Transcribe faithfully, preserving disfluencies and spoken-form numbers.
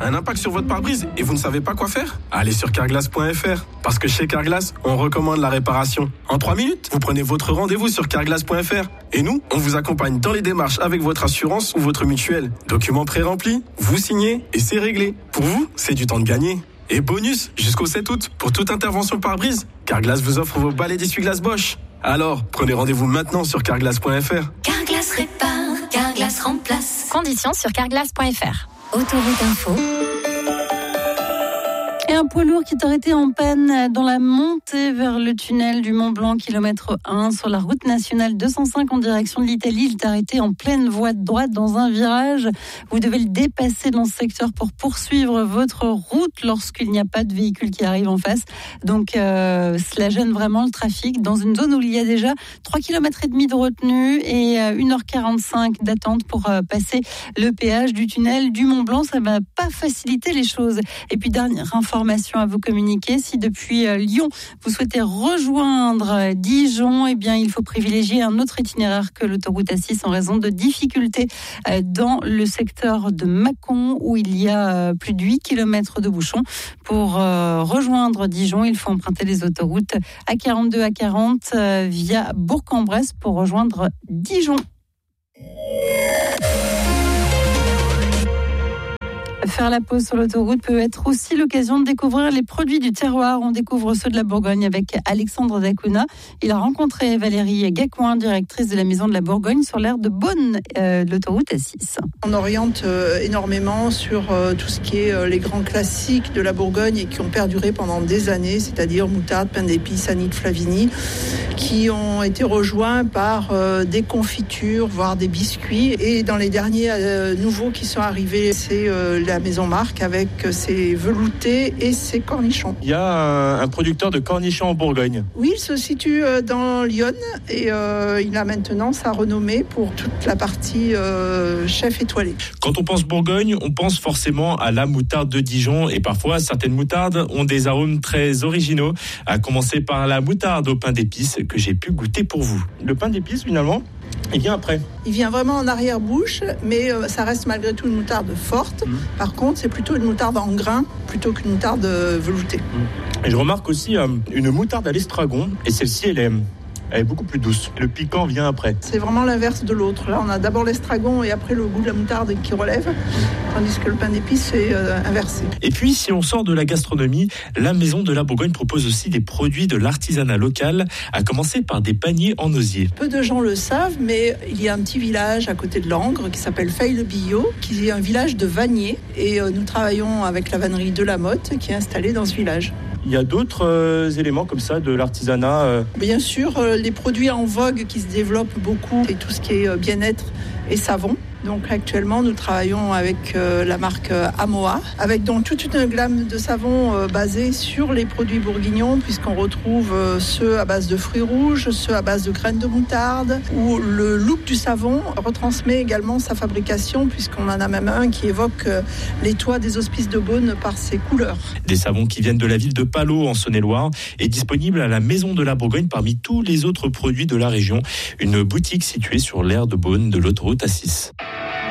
un impact sur votre pare-brise et vous ne savez pas quoi faire? Allez sur carglass point f r. Parce que chez Carglass, on recommande la réparation. En trois minutes, vous prenez votre rendez-vous sur carglass point f r. Et nous, on vous accompagne dans les démarches avec votre assurance ou votre mutuelle. Documents pré-remplis, vous signez et c'est réglé. Pour vous, c'est du temps de gagner. Et bonus, jusqu'au sept août, pour toute intervention pare-brise, Carglass vous offre vos balais d'essuie-glace Bosch. Alors, prenez rendez-vous maintenant sur carglass point f r. Carglass répare, Carglass remplace. Conditions sur carglass point f r. Autoroute Info. Et un poids lourd qui est arrêté en panne dans la montée vers le tunnel du Mont Blanc, kilomètre un, sur la route nationale deux cent cinq en direction de l'Italie. Il est arrêté en pleine voie de droite dans un virage. Vous devez le dépasser dans ce secteur pour poursuivre votre route lorsqu'il n'y a pas de véhicule qui arrive en face. Donc, euh, cela gêne vraiment le trafic dans une zone où il y a déjà trois kilomètres et demi de retenue et une heure quarante-cinq d'attente pour euh, passer le péage du tunnel du Mont Blanc. Ça ne va pas faciliter les choses. Et puis, dernière information à vous communiquer, si depuis euh, Lyon vous souhaitez rejoindre euh, Dijon, eh bien il faut privilégier un autre itinéraire que l'autoroute A six en raison de difficultés euh, dans le secteur de Mâcon où il y a euh, plus de huit kilomètres de bouchons. Pour euh, rejoindre Dijon, il faut emprunter les autoroutes A quarante-deux, A quarante euh, via Bourg-en-Bresse pour rejoindre Dijon. Faire la pause sur l'autoroute peut être aussi l'occasion de découvrir les produits du terroir. On découvre ceux de la Bourgogne avec Alexandre Dacuna. Il a rencontré Valérie Gacouin, directrice de la Maison de la Bourgogne, sur l'aire de Beaune, euh, de l'autoroute A six. On oriente euh, énormément sur euh, tout ce qui est euh, les grands classiques de la Bourgogne et qui ont perduré pendant des années, c'est-à-dire moutarde, pain d'épices, Anite, Flavini, qui ont été rejoints par euh, des confitures, voire des biscuits. Et dans les derniers euh, nouveaux qui sont arrivés, c'est euh, la Maison Marc avec ses veloutés et ses cornichons. Il y a un producteur de cornichons en Bourgogne. Oui, il se situe dans Lyon et euh, il a maintenant sa renommée pour toute la partie euh, chef étoilé. Quand on pense Bourgogne, on pense forcément à la moutarde de Dijon et parfois certaines moutardes ont des arômes très originaux, à commencer par la moutarde au pain d'épices que j'ai pu goûter pour vous. Le pain d'épices finalement, il vient après. Il vient vraiment en arrière-bouche, mais euh, ça reste malgré tout une moutarde forte. Mmh. Par contre, c'est plutôt une moutarde en grains plutôt qu'une moutarde euh, veloutée. Mmh. Et je remarque aussi euh, une moutarde à l'estragon, et celle-ci, elle est, elle est beaucoup plus douce. Le piquant vient après. C'est vraiment l'inverse de l'autre. Là, on a d'abord l'estragon et après le goût de la moutarde qui relève, tandis que le pain d'épices, c'est euh, inversé. Et puis, si on sort de la gastronomie, la Maison de la Bourgogne propose aussi des produits de l'artisanat local, à commencer par des paniers en osier. Peu de gens le savent, mais il y a un petit village à côté de Langres qui s'appelle Feille-le-Billot, qui est un village de vanniers. Et euh, nous travaillons avec la vannerie de la Motte qui est installée dans ce village. Il y a d'autres euh, éléments comme ça de l'artisanat euh... Bien sûr, euh, les produits en vogue qui se développent beaucoup, c'est tout ce qui est euh, bien-être et savon. Donc actuellement, nous travaillons avec euh, la marque euh, Amoa, avec donc toute une gamme de savons euh, basés sur les produits bourguignons, puisqu'on retrouve euh, ceux à base de fruits rouges, ceux à base de graines de moutarde, où le look du savon retransmet également sa fabrication, puisqu'on en a même un qui évoque euh, les toits des hospices de Beaune par ses couleurs. Des savons qui viennent de la ville de Palau en Saône-et-Loire et disponibles à la Maison de la Bourgogne parmi tous les autres produits de la région. Une boutique située sur l'aire de Beaune de l'autoroute A six.